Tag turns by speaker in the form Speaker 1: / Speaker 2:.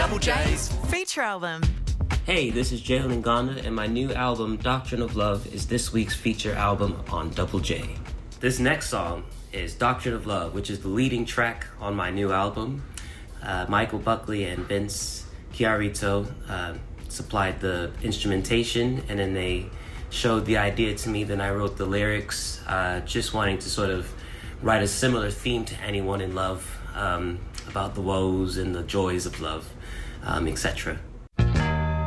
Speaker 1: Double J's
Speaker 2: feature album.
Speaker 3: Hey, this is Jay Lingana, and my new album, Doctrine of Love, is this week's feature album on Double J. This next song is Doctrine of Love, which is the leading track on my new album. Michael Buckley and Vince Chiarito supplied the instrumentation, and then they showed the idea to me. Then I wrote the lyrics, just wanting to sort of write a similar theme to Anyone in Love, about the woes and the joys of love, etc.